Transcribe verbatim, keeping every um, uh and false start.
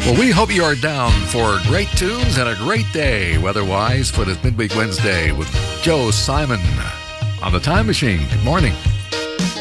Well, we hope you are down for great tunes and a great day weather-wise for this Midweek Wednesday with Joe Simon on the Time Machine. Good morning.